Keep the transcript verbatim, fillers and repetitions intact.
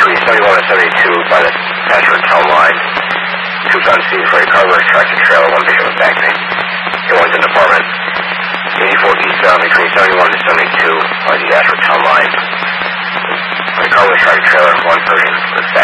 between seventy-one and seventy-two by the Ashford town line. Troops on scene for a car wreck, tractor trailer, one victim with back pain. It went to the department. eighty-four eastbound between seventy-one and seventy-two by the Ashford town line. For a car wreck, tractor trailer, one person with back